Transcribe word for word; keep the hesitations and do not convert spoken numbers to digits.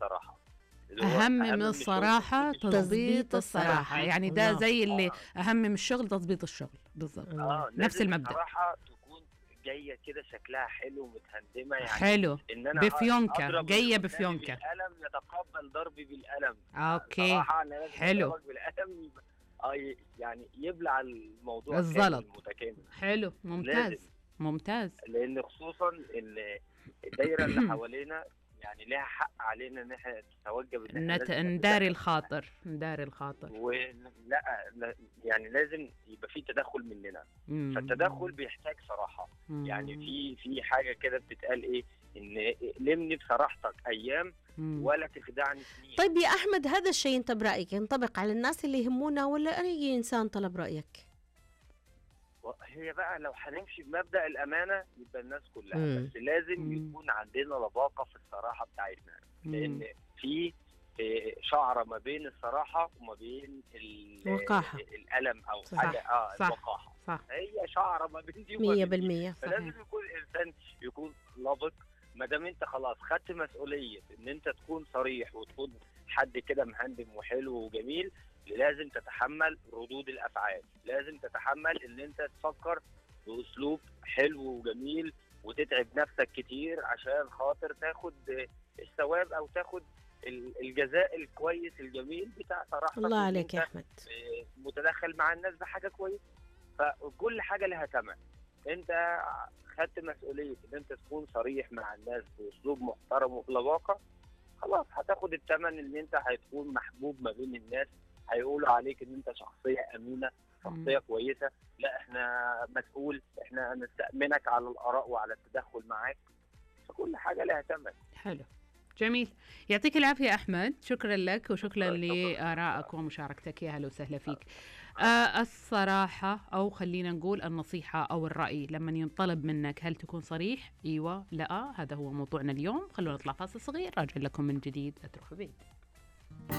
الصراحه. اللي هو أهم من اهم من الشغل الصراحة تظبيط الشغل. تضبيط تظبيط الصراحة، الصراحة. يعني ده الله. زي اللي اه أهم من الشغل تضبيط الشغل بالضبط، الله. اه نفس لازم المبدأ. الصراحه تكون جايه كده شكلها حلو ومتهندمه، يعني حلو، ان انا أ- بفيونكة، اضرب اللي جاية قدامي بفيونكة. بالقلم يتقبل ضربي بالقلم. أوكي، صراحه انا لازم حلو، اضربك بالقلم يبقى اه ي- يعني يبلع الموضوع كامل الزلط، متكامل. حلو، لازم، ممتاز ممتاز. لان خصوصا ان الدايره اللي حوالينا يعني لها حق علينا ان احنا نتوجب ان احنا نت... لازم نداري نتدخل. الخاطر، نداري الخاطر. ولا لا، يعني لازم يبقى في تدخل مننا. مم. فالتدخل بيحتاج صراحه. مم. يعني في في حاجه كده بتتقال ايه، ان لمني بصراحتك ايام مم. ولا تخدعني سنين. طيب يا أحمد، هذا الشيء أنت برأيك ينطبق على الناس اللي يهمونا ولا أي إنسان طلب رأيك؟ هي بقى لو هنمشي بمبدأ الأمانة يبقى الناس كلها، مم. بس لازم مم. يكون عندنا لباقة في الصراحة بتاعتنا. مم. لأن في إيه، شعرة ما بين الصراحة وما بين ال- وقاحة. الألم أو صح. حاجة اه صح الوقاحة. صح، هي شعرة ما بين دي وما مية بين دي. بالمية فلازم صحيح. يكون الإنسان يكون لبق. ما دام أنت خلاص خدت مسؤولية إن أنت تكون صريح وتكون حد كده مهندم وحلو وجميل، لازم تتحمل ردود الأفعال، لازم تتحمل إن أنت تفكر بأسلوب حلو وجميل وتتعب نفسك كتير عشان خاطر تاخد الثواب أو تاخد الجزاء الكويس الجميل بتاع صراحتك. الله وإن عليك يا أنت أحمد. متدخل مع الناس بحاجة كويسة. فكل حاجة لها ثمن. أنت خدت مسؤولية إن أنت تكون صريح مع الناس بأسلوب محترم وبلباقة، خلاص هتاخد الثمن إن أنت هتكون محبوب ما بين الناس، هيقولوا عليك إن أنت شخصية أمينة، شخصية كويسة. لا احنا مسؤول، احنا نستأمنك على الآراء وعلى التدخل معاك. فكل حاجة لها ثمن. حلو، جميل. يعطيك العافية أحمد، شكرا لك وشكرا شكراً، شكراً. لآرائك ومشاركتك، يا هلا وسهلا فيك. آه الصراحة، أو خلينا نقول النصيحة أو الرأي، لما ينطلب منك هل تكون صريح؟ أيوة، لا، هذا هو موضوعنا اليوم. خلونا نطلع فاصل صغير، راجع لكم من جديد، لا تروحوا بعيد.